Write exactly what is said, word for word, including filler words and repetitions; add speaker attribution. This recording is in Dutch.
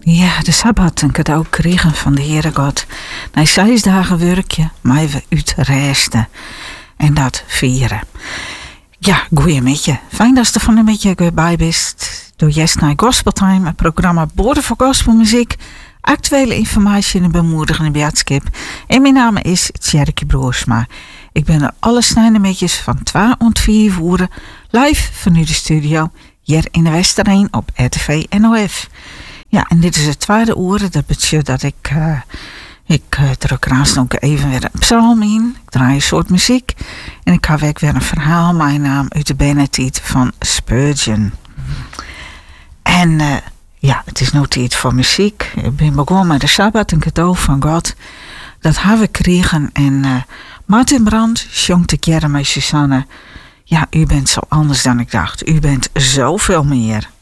Speaker 1: Ja, de Sabbat een cadeau kregen van de Heere God. Na zes dagen werkje, maar we uitresten. En dat vieren. Ja, goeie met je. Fijn dat je er van een beetje bij bent. Door Yes naar Gospel Time, een programma Borden voor gospelmuziek. Actuele informatie en een bemoedigende boodschap. En mijn naam is Tjerke Broersma. Ik ben er alle snijdemetjes van twee tot vier voeren. Live vanuit de studio. Hier in de Westerheen op R T V N O F. Ja, en dit is het tweede uur. Dat betekent dat ik... Uh, ik uh, druk raast ook even weer een psalm in. Ik draai een soort muziek. En ik ga weer een verhaal. Mijn naam uit de Benedict van Spurgeon. En uh, ja, het is nu tijd voor muziek. Ik ben begonnen met de Sabbat, een cadeau van God. Dat hebben we gekregen. En uh, Martin Brand zong te keren met Susanne. Ja, u bent zo anders dan ik dacht. U bent zoveel meer.